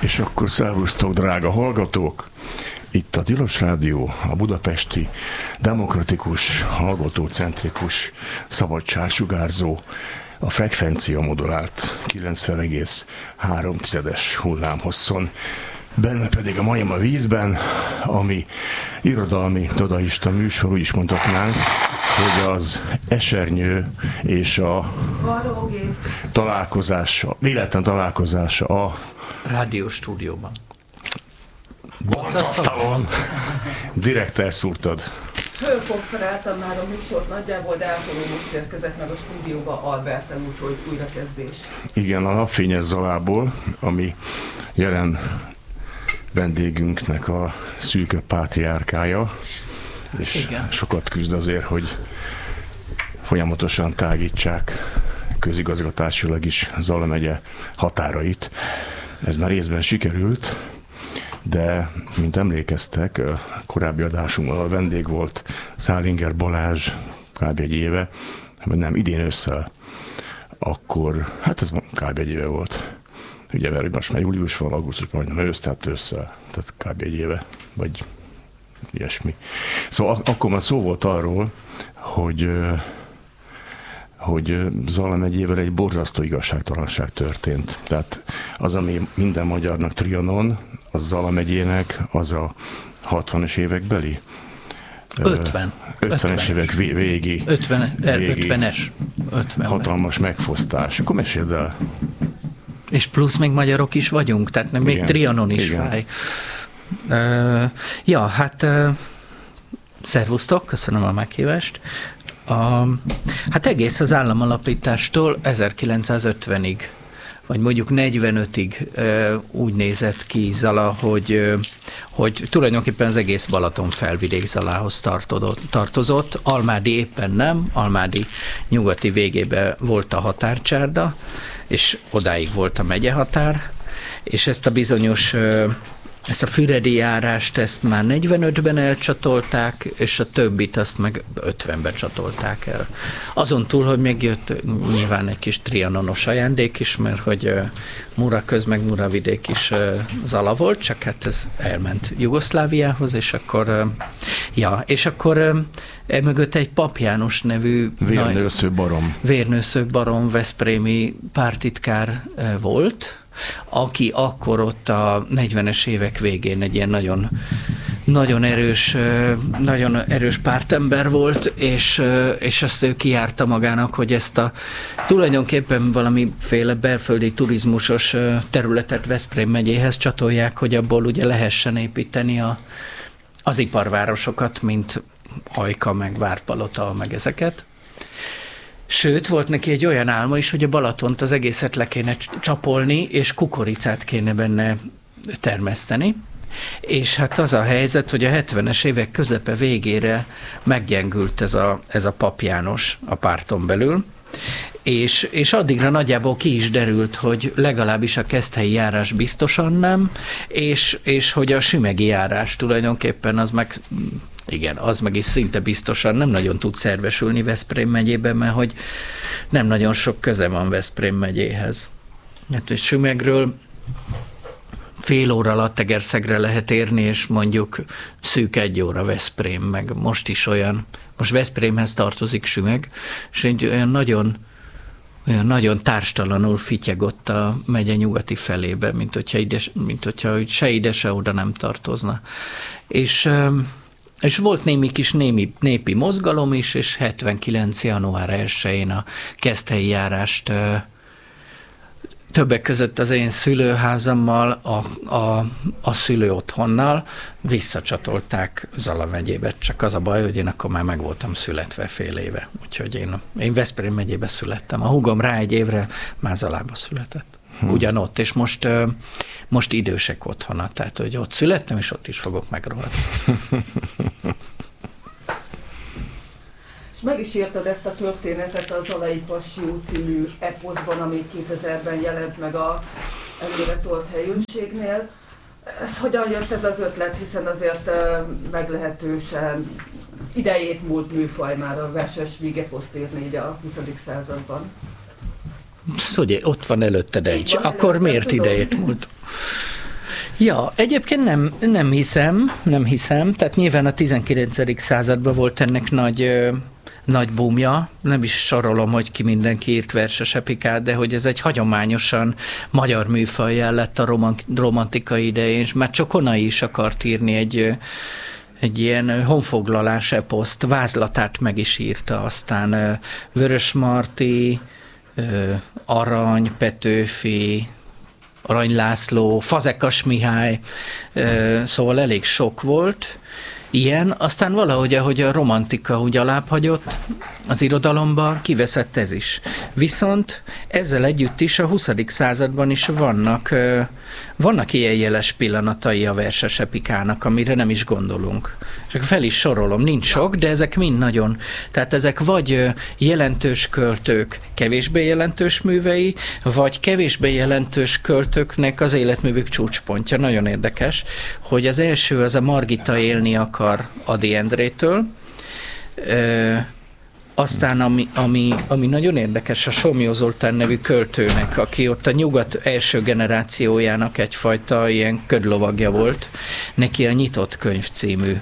És akkor szervusztok, drága hallgatók! Itt a Tilos Rádió, a budapesti demokratikus, hallgatócentrikus, szabadságsugárzó, a frekvencia modulált 90,3 hullámhosszon, benne pedig a Majom a vízben, ami irodalmi dadaista műsor, úgy is mondhatnánk, hogy az esernyő és a találkozása, véletlen találkozása a rádió stúdióban. Boncasztalon! Direkt elszúrtad. Fölkonferáltam már a műsort nagyjából, de Ápoló most érkezett meg a stúdióba Alberten, úgyhogy újrakezdés. Igen, a Napfényes Zalából, ami jelen vendégünknek a szűke pátriárkája, és igen, sokat küzd azért, hogy folyamatosan tágítsák közigazgatásilag is Zala megye határait. Ez már részben sikerült, de, mint emlékeztek, korábbi adásunkban a vendég volt Szálinger Balázs kb. Egy éve, nem, idén ősszel, akkor, hát ez kb. Egy éve volt. Ugye, mert most már július van, augusztusban, vagy nem ősz, tehát ősszel, tehát kb. Egy éve, vagy ilyesmi. Szóval akkor már szó volt arról, hogy Zala megyével egy borzasztó igazságtalanság történt. Tehát az, ami minden magyarnak Trianon, az Zala megyének, az a 60-es évek beli? 50-es évek végi. 50-es. Hatalmas megfosztás. Akkor meséld el. És plusz még magyarok is vagyunk, tehát még igen, Trianon is igen. Fáj. Szervusztok, köszönöm a meghívást. Hát egész az államalapítástól 1950-ig, vagy mondjuk 45-ig úgy nézett ki Zala, hogy tulajdonképpen az egész Balaton felvidék Zalához tartozott. Almádi éppen nem, Almádi nyugati végében volt a határcsárda, és odáig volt a megyehatár, és ezt a bizonyos, ezt a füredi járást, ezt már 45-ben elcsatolták, és a többit azt meg 50-ben csatolták el. Azon túl, hogy még jött nyilván egy kis trianonos ajándék is, mert hogy Muraköz meg Muravidék is Zala volt, csak hát ez elment Jugoszláviához, és akkor emögött egy Pap János nevű Vérnősző barom veszprémi pártitkár volt, aki akkor ott a 40-es évek végén egy ilyen nagyon erős pártember volt, és azt ő kijárta magának, hogy ezt a tulajdonképpen valamiféle belföldi turizmusos területet Veszprém megyéhez csatolják, hogy abból ugye lehessen építeni az iparvárosokat, mint Ajka, meg Várpalota, meg ezeket. Sőt, volt neki egy olyan álma is, hogy a Balatont az egészet le kéne csapolni, és kukoricát kéne benne termeszteni. És hát az a helyzet, hogy a 70-es évek közepe végére meggyengült ez a Pap János a párton belül, és addigra nagyjából ki is derült, hogy legalábbis a keszthelyi járás biztosan nem, és hogy a sümegi járás tulajdonképpen az meg is szinte biztosan nem nagyon tud szervesülni Veszprém megyében, mert hogy nem nagyon sok köze van Veszprém megyéhez. Hát, és Sümegről fél óra alatt Egerszegre lehet érni, és mondjuk szűk 1 óra Veszprém, meg most is olyan, most Veszprémhez tartozik Sümeg, és olyan nagyon társtalanul fityegott a megye nyugati felébe, mint hogyha se ide, se oda nem tartozna. És volt némi kis népi mozgalom is, és 79. január 1-én a keszthelyi járást többek között az én szülőházammal, a szülőotthonnal visszacsatolták Zala megyébe. Csak az a baj, hogy én akkor már meg voltam születve fél éve. Úgyhogy én Veszprém megyébe születtem. A húgom rá 1 évre már Zalába született. Ugyanott, és most idősek otthona. Tehát, hogy ott születtem, és ott is fogok megrohadni. És meg is írtad ezt a történetet a Zalai Passió című eposzban, ami 2000-ben jelent meg a előre tolt helyőrségnél. Ez hogyan jött ez az ötlet, hiszen azért meglehetősen idejét múlt műfaj már a verses vígeposzt írni így a 20. században. Hogy ott van előtted egy, akkor miért idejét múlt? Ja, egyébként nem hiszem, tehát nyilván a 19. században volt ennek nagy boomja, nem is sorolom, hogy ki mindenki írt verses epikát, de hogy ez egy hagyományosan magyar műfajjá lett a romantika idején, és már Csokonai is akart írni egy ilyen honfoglalás eposzt, vázlatát meg is írta, aztán Vörösmarty, Arany, Petőfi, Arany László, Fazekas Mihály, szóval elég sok volt ilyen, aztán valahogy, ahogy a romantika úgy alábbhagyott az irodalomba, kiveszett ez is. Viszont ezzel együtt is a 20. században is vannak ilyen jeles pillanatai a verses epikának, amire nem is gondolunk. És akkor fel is sorolom, nincs sok, de ezek mind nagyon, tehát ezek vagy jelentős költők kevésbé jelentős művei, vagy kevésbé jelentős költőknek az életművük csúcspontja. Nagyon érdekes, hogy az első az a Margita élni akar Ady Endrétől, aztán ami nagyon érdekes, a Somlyó Zoltán nevű költőnek, aki ott a nyugat első generációjának egyfajta ilyen ködlovagja volt, neki a Nyitott könyv című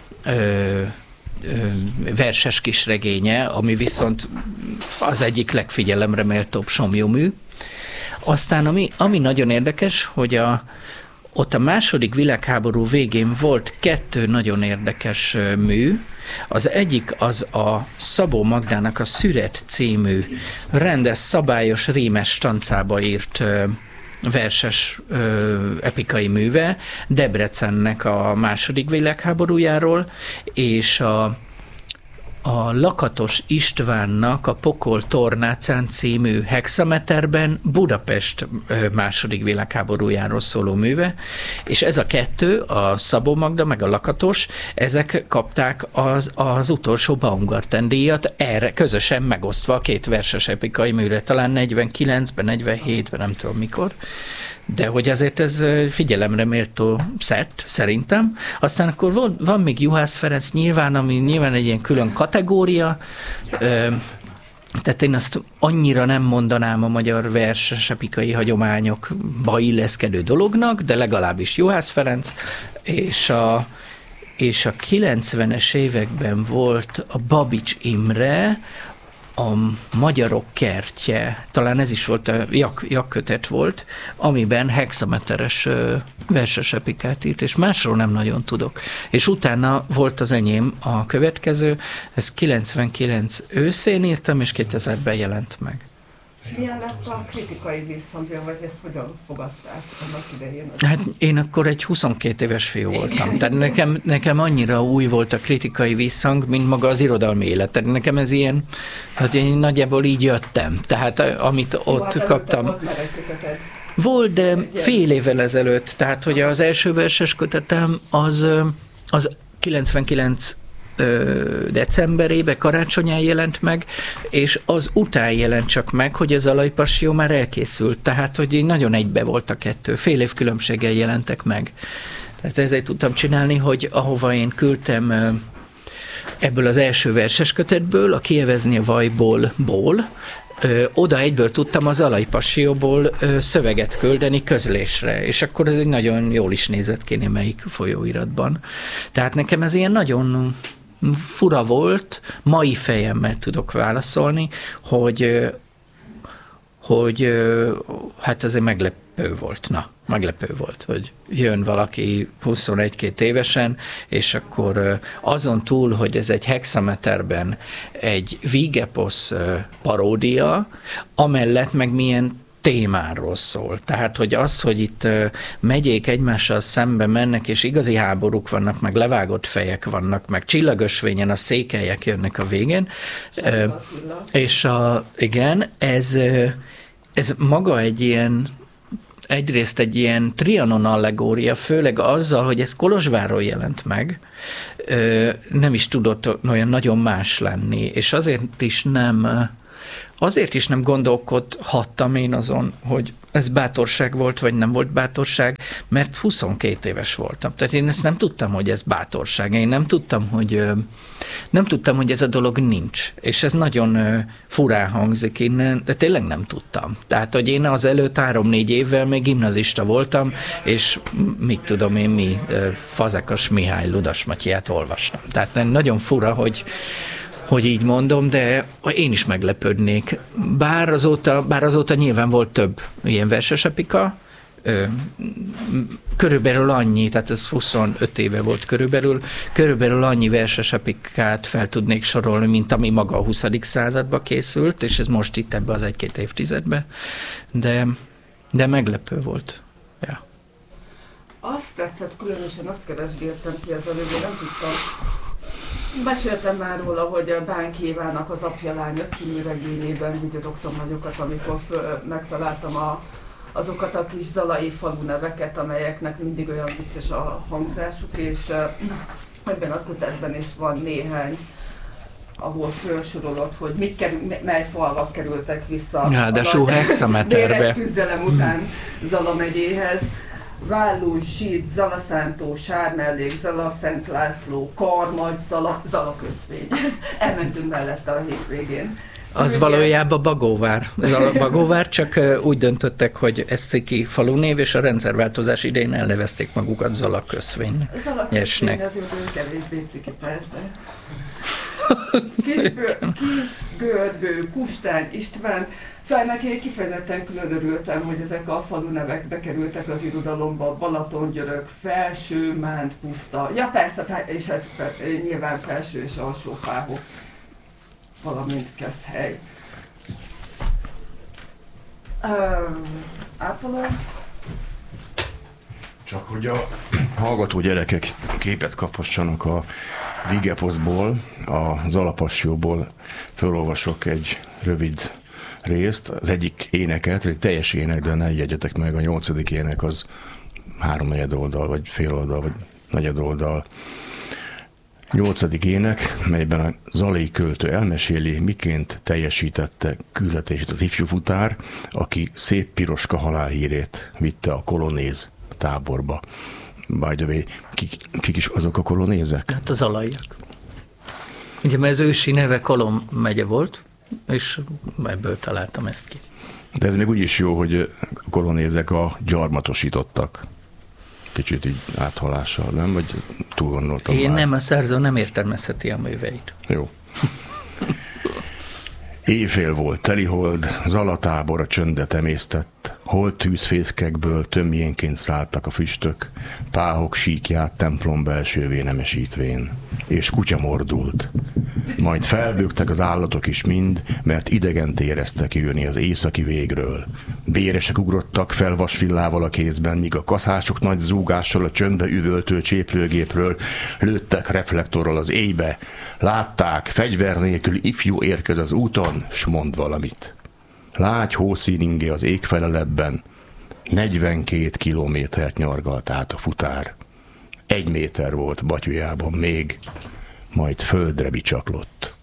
verses kisregénye, ami viszont az egyik legfigyelemre méltóbb Somlyó-mű. Aztán ami nagyon érdekes, hogy ott a második világháború végén volt 2 nagyon érdekes mű. Az egyik az a Szabó Magdának a Szüret című rendes, szabályos, rímes stancába írt verses epikai műve Debrecennek a második világháborújáról, és a Lakatos Istvánnak a Pokol tornácán című hexameterben Budapest második világháborújáról szóló műve, és ez a 2, a Szabó Magda meg a Lakatos, ezek kapták az utolsó Baumgarten díjat, erre közösen megosztva a 2 verses epikai műre, talán 49-ben, 47-ben, nem tudom mikor. De hogy azért ez figyelemre méltó szett, szerintem. Aztán akkor van még Juhász Ferenc nyilván, ami nyilván egy ilyen külön kategória, tehát én azt annyira nem mondanám a magyar verses epikai hagyományokba illeszkedő dolognak, de legalábbis Juhász Ferenc, és a 90-es években volt a Babics Imre, a Magyarok kertje, talán ez is volt, a jakkötet volt, amiben hexameteres verses epikát írt, és másról nem nagyon tudok. És utána volt az enyém a következő, ez 99 őszén írtam, és 2000-ben jelent meg. Milyen lett a kritikai visszhangja, vagy ezt hogyan fogadták annak idején? Hát én akkor egy 22 éves fiú voltam. Tehát nekem annyira új volt a kritikai visszhang, mint maga az irodalmi élet. Tehát nekem ez ilyen, hogy én nagyjából így jöttem. Tehát amit ott kaptam. Volt, de fél évvel ezelőtt. Tehát, hogy az első verses kötetem az 99 decemberében, karácsonyán jelent meg, és az után jelent csak meg, hogy az Alai Passió már elkészült. Tehát, hogy nagyon egybe volt a 2. Fél év különbséggel jelentek meg. Tehát ezért tudtam csinálni, hogy ahova én küldtem ebből az első verses kötetből, a Kievezni a vajból, oda egyből tudtam az Alai Passióból szöveget küldeni közlésre, és akkor ez egy nagyon jól is nézett ki némelyik folyóiratban. Tehát nekem ez ilyen nagyon fura volt, mai fejemmel tudok válaszolni, hogy hát azért meglepő volt, hogy jön valaki 21-2 évesen, és akkor azon túl, hogy ez egy hexameterben egy vígeposz paródia, amellett meg milyen témáról szól. Tehát, hogy az, hogy itt megyék egymással szembe mennek, és igazi háborúk vannak, meg levágott fejek vannak, meg csillagösvényen a székelyek jönnek a végén. És igen, ez maga egy ilyen, egyrészt egy ilyen Trianon allegória, főleg azzal, hogy ez Kolozsvárról jelent meg, nem is tudott olyan nagyon más lenni, és azért is nem azért is nem gondolkodhattam én azon, hogy ez bátorság volt, vagy nem volt bátorság, mert 22 éves voltam. Tehát én ezt nem tudtam, hogy ez bátorság. Én nem tudtam, hogy ez a dolog nincs. És ez nagyon furán hangzik innen, de tényleg nem tudtam. Tehát, hogy én az előtt 3-4 évvel még gimnazista voltam, és mit tudom én, Fazekas Mihály Ludas Matyját olvastam. Tehát nagyon fura, hogy így mondom, de én is meglepődnék. Bár azóta nyilván volt több ilyen versesepika, körülbelül annyi, tehát ez 25 éve volt körülbelül annyi versesepikát fel tudnék sorolni, mint ami maga a 20. századba készült, és ez most itt ebbe az 1-2 évtizedbe, de meglepő volt. Ja. Azt tetszett különösen, azt keresgéltem ki az előbb, nem tudtam. Meséltem már róla, hogy Bánki Évának az Apja Lánya című regényében vigyorogtam nagyokat, amikor megtaláltam azokat a kis zalai falu neveket, amelyeknek mindig olyan vicces a hangzásuk, és ebben a kutatban is van néhány, ahol felsorolod, hogy mely falvak kerültek vissza a déles küzdelem után Zala megyéhez. Válló, Zsid, Zalaszántó, Sármellék, Zala, Szent László, Karmagy, Zala közvény. Elmentünk mellette a hétvégén. Az valójában Bagóvár. Ez a Bagóvár, csak úgy döntöttek, hogy ez ciki falunév, és a rendszerváltozás idején elnevezték magukat Zala közvény. Zala közvény azért kevésbé ciki, persze. Kis Gördő, Kustány, István. Szóval neki kifejezetten külön örültem, hogy ezek a falu nevek bekerültek az irodalomba, Balatongyörök, Felső, Mánd, Puszta. Ja persze, és hát nyilván Felső és Alsó Páhok, valamint Keszhely. Ápola? Csak hogy a hallgató gyerekek képet kaphassanak a Vigeposzból, az Alapassióból felolvasok egy rövid részt. Az egyik éneket, ez egy teljes ének, de ne jegyetek meg, a 8. ének az 3/4 oldal, vagy fél oldal, vagy negyed oldal. 8. ének, melyben a zalai költő elmeséli, miként teljesítette küldetését az ifjú futár, aki Szép Piroska halálhírét vitte a kolonéz táborba. By the way, kik is azok a kolonézek? Hát a zalaiak. Ugye, mert az ősi neve Kolom megye volt, és ebből találtam ezt ki. De ez még úgy is jó, hogy a kolonézek a gyarmatosítottak. Kicsit így áthalással, nem? Vagy túl gondoltam Én már. Nem, a szerző nem értelmezheti a műveit. Jó. Éjfél volt, telihold, Zalatábor a csöndet emésztett, holt tűzfészkekből tömjénként szálltak a füstök, Páhok síkját templom belsővé nemesítvén, és kutya mordult. Majd felbőgtek az állatok is mind, mert idegent éreztek jönni az északi végről. Béresek ugrottak fel vasvillával a kézben, míg a kaszások nagy zúgással a csöndbe üvöltő cséplőgépről lőttek reflektorral az éjbe. Látták, fegyver nélkül ifjú érkez az úton, s mond valamit. Lágy hószíningé az égfelelebben, 42 kilométert nyargalt át a futár. 1 méter volt batyujában még, majd földre bicsaklott.